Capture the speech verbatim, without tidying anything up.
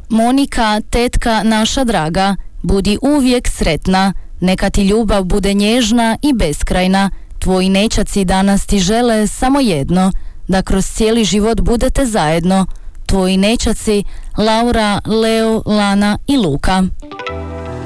Monika, tetka naša draga, budi uvijek sretna, neka ti ljubav bude nježna i beskrajna. Tvoji nećaci danas ti žele samo jedno, da kroz cijeli život budete zajedno. Tvoji nećaci Laura, Leo, Lana i Luka.